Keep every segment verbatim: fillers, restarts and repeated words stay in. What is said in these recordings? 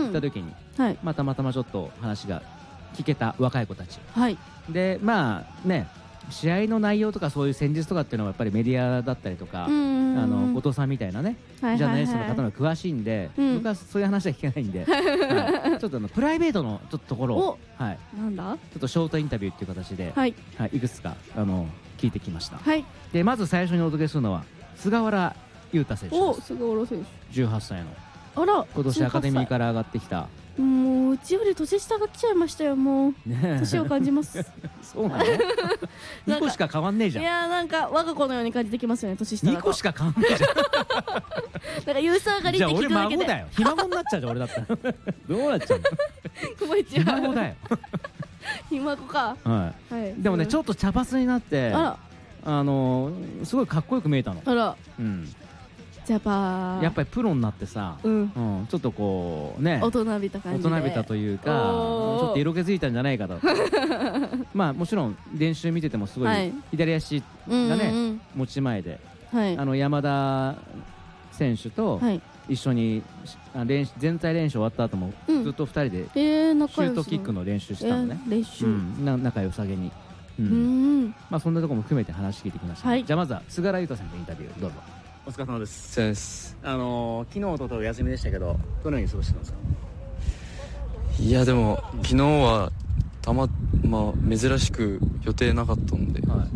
った時に、 はい、 まあ、たまたまちょっと話が聞けた若い子たち、 はい、 でまあね試合の内容とかそういう戦術とかっていうのはやっぱりメディアだったりとか、あの後藤さんみたいなねジャーナリストの方の詳しいんで、うん、僕はそういう話は聞けないんで、はい、ちょっとあのプライベートのちょっとところを、はい、 なんだちょっとショートインタビューっていう形で、 はいはい、いくつかあの聞いてきました、 はい、 でまず最初にお届けするのは菅原雄太選手です。 お菅原選手じゅうはっさいのあら今年アカデミーから上がってきた。 もううちより年下が来ちゃいましたよ。もう年を感じますそうなのにこしか変わんねえじゃん。 いやーなんか我が子のように感じてきますよね、年下だと。 にこしか変わんねえじゃんなんかユース上がりって聞くだけで。 じゃあ俺孫だよ。ひ孫になっちゃうじゃん俺だったらどうなっちゃうのごめんちゃうひ孫だよひ孫か、 はい、はい、でもねちょっと茶髪になってあらあのー、すごいかっこよく見えたの。 あら、 うん、 ジャパーやっぱりプロになってさ、うんうん、ちょっとこうね大人びた感じで大人びたというかちょっと色気づいたんじゃないかとまあもちろん練習見ててもすごい、はい、左足がね、うんうんうん、持ち前で、はい、あの山田選手と一緒に、はい、練全体練習終わった後もずっとふたりでシュートキックの練習してたのね、 えー、練習、 うん、な仲良さげに、うんうんまあ、そんなところも含めて話聞いてきました、ねはい、じゃあまずは菅原雄太さんのインタビューどうぞ。 お疲れ様です。 そうです。 あのー、昨日おととい休みでしたけどどのように過ごしてたんですか？ いやでも昨日はたままあ珍しく予定なかったんで、はい、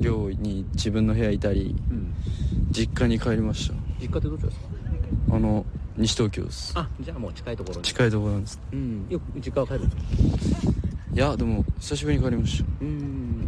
寮に自分の部屋いたり、うん、実家に帰りました。 実家ってどちらですか？ あの西東京です。 あ、じゃあもう近いところに。 近いところなんです。 うん。よく実家は帰るんですか？ いやでも久しぶりに帰りました。うん。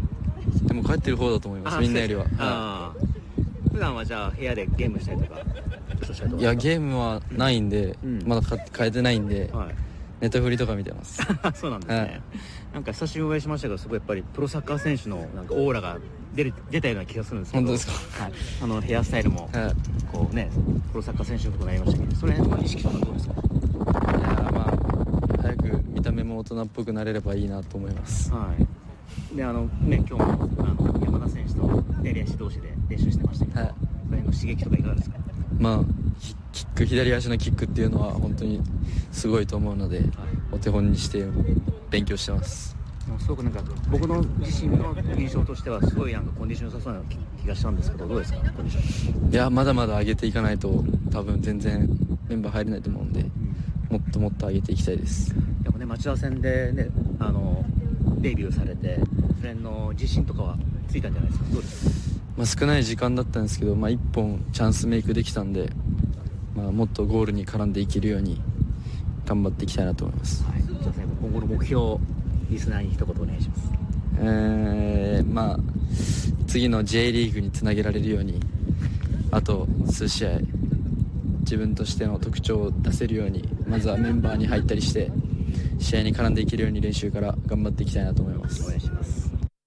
でも帰ってる方だと思います。みんなよりは。 ああ。普段はじゃあ部屋でゲームしたりとかいやゲームはないんで、うん、まだ変えてないんで、はい、ネタフリとか見てますそうなんですね、はい、なんか久しぶりにお会いしましたけどすごいやっぱりプロサッカー選手のなんかオーラが出る出たような気がするんですけど。 本当ですか？ はい、あのヘアスタイルも、はい、こうねプロサッカー選手のことになりましたけどそれ辺の意識とかどうですか？ いやまあ早く見た目も大人っぽくなれればいいなと思います。 はいであのね、今日もあの山田選手と左足同士で練習してましたけど、はい、それの刺激とかいかがですか？ まあキック左足のキックっていうのは本当にすごいと思うので、はい、お手本にして勉強してます。 すごくなんか僕の自身の印象としてはすごいなんかコンディション良さそうな気がしたんですけどどうですかコンディション？ いやまだまだ上げていかないと多分全然メンバー入れないと思うんで、うん、もっともっと上げていきたいです。 でもね町田戦でねあのデビューされてそれの自信とかはついたんじゃないですか？どうですか？ まあ、少ない時間だったんですけど、まあ、いっぽんチャンスメイクできたんで、まあ、もっとゴールに絡んでいけるように頑張っていきたいなと思います。 はい、じゃあ最後今後の目標リスナーに一言お願いします。 えー、まあ次の J リーグにつなげられるようにあと数試合自分としての特徴を出せるようにまずはメンバーに入ったりして試合に絡んでいけるように練習から頑張っていきたいなと思います。 お願いします。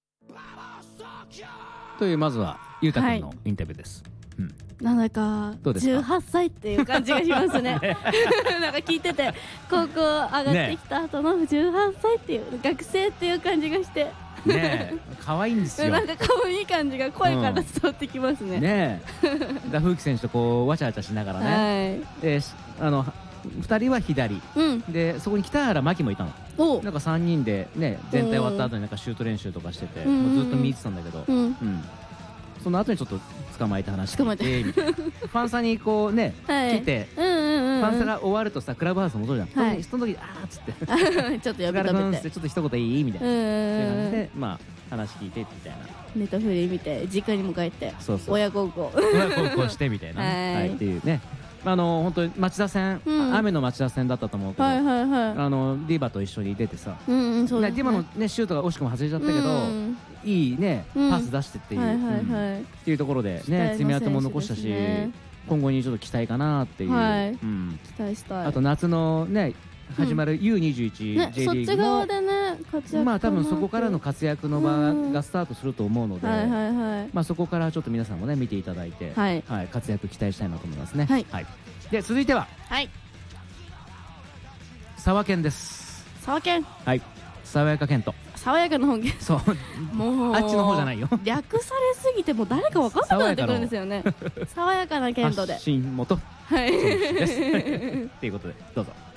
というまずはゆうたくんのインタビューです、はいうん、 なんだかじゅうはっさいっていう感じがしますねなんか聞いてて高校上がってきた後のじゅうはっさいっていう、ね、学生っていう感じがしてねえ可愛いんですよなんか可愛い感じが声から伝わってきますね、うん、ねえだ風紀選手とこうわちゃわちゃしながらね、はい、であのふたりは左、うん、でそこに北原真希もいたの。なんかさんにんで、ね、全体終わった後になんかシュート練習とかしてて、うん、もうずっと見てたんだけど、うんうん、その後にちょっと捕まえて話してみてみたいなファンサにこうね、はい、来て、うんうんうん、ファンサが終わるとさクラブハウス戻るじゃん、はい、その時あーっつってちょっと呼び止めてちょっと一言いいみたいなそういう感じでまあ話聞いてみたいなネタフリ見て実家にも帰ってそうそう親孝行親孝行してみたいな、ねはい、っていうねあの本当に町田戦、うん、雨の町田戦だったと思うけど、はいはいはい、あのディーバと一緒に出てさ、うんうんそうですね、ディーバの、ね、シュートが惜しくも外れちゃったけど、うん、いいね、うん、パス出してっていう、はいはいはいうん、っていうところでね爪痕も残したし、ね、今後にちょっと期待かなっていう、 はいうん、 期待したい。 あと夏のね始まる ユーにじゅういち J リーグも、 ね、そっち側でね活躍まあ多分そこからの活躍の場がスタートすると思うので、はいはいはい、まあそこからちょっと皆さんもね見ていただいて、はいはい、活躍期待したいなと思いますね。はい、はい、で続いては、はい、沢健です。 沢健、 はい、爽やか健人。 爽やかの本家。 そうもうあっちの方じゃないよ。 略されすぎてもう誰か分かんなくなってくるんですよね。爽やかな健人で。 発信元。 はい。 です。っていうことでどうぞ。